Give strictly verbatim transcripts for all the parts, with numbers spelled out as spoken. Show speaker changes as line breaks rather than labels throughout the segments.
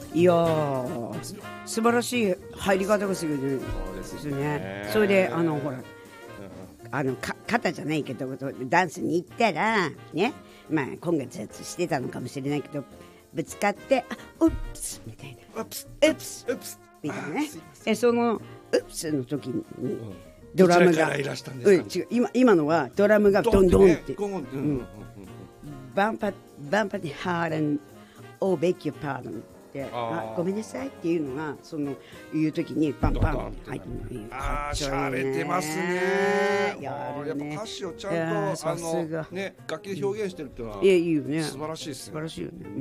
いやー素晴らしい入り方がするんですね。それであのほらあのか肩じゃないけどダンスに行ったらね、まあ今月してたのかもしれないけどぶつかってあウップスみたいな
ウップス
ウップス
ウップス
みたいなね。
え
そのウップスの時にドラムが、うん、違う今今のはドラムがドンドンってバンパバンパでハーレンオーベキュパードンってあごめんなさいっていうのがその言う時にバンバンって入ってる。
ああしゃれてますね。
やるね。
やっぱ歌詞をちゃんとあのね楽器で表現してるっていうのは、
いやいいよね。
素晴らしいですね。
素晴らしいよね。うん、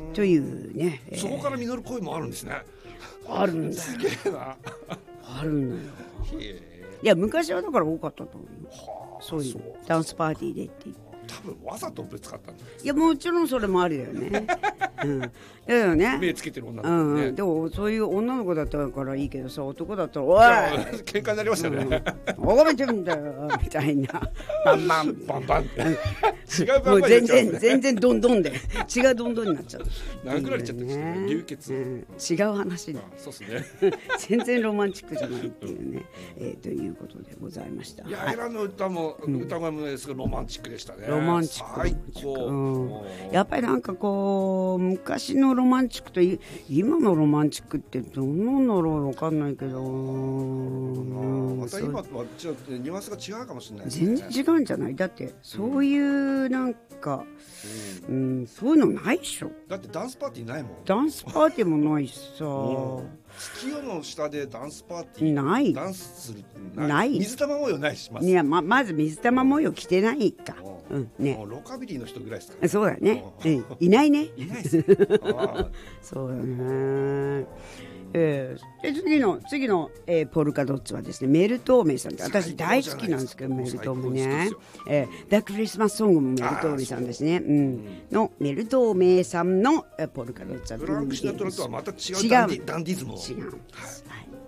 というね。
そこから実る恋もあるんですね。
あるんだよ。
すげえな。
あるんだよ。いや昔はだから多かったと思うよ。そういうダンスパーティーでって
多分わざとぶつかったんだよ。
いやもちろんそれもあるよね。うん、だよね。
目つけてる女の子、ね、
うん、でもそういう女の子だったからいいけどさ男だったらおい
喧嘩になりましたよね。
おごめんてんだよみたいなバンバン
バンバンって違うバンバン、
もう全然全然どんどんで違うどんどんになっちゃう。
殴られちゃったんですね。流血、うん、
違う話だ。
そうですね。
全然ロマンチックじゃないっていうね、えー、ということでございました。
いやエラの歌も、はい、歌声もですけどロマンチックでしたね。
ロマンチック
最高、
うん、やっぱりなんかこう昔のロマンチックと今のロマンチックってどんなんだろうわかんないけど、
うん、また今とはちょっとニュアンスが違うかもしれないですね。
全然違うんじゃない。だってそういうなんか、うんうん、そういうのないでしょ。
だってダンスパーティーないもん。
ダンスパーティーもないしさ、
月夜の下でダンスパーティー
ない
ダンスする
ない、ない
水玉模様ないします。
いや ま, まず水玉模様着てないか、うんね、
もうロカビリーの人ぐらいですか。
そうだね、うん、いないね。
いないです
そうだね。えー、で次の次の、えー、ポルカドッツはですねメルトーメさんで、私大好きなんですけどメルトーメね、えー、ダクリスマスソングもメルトーメさんですね、うん、のメルトーメさんの、えー、ポルカドッツは
フランクシナトラとはまた違うダンディ、ダンディズムを
違うんです、はい。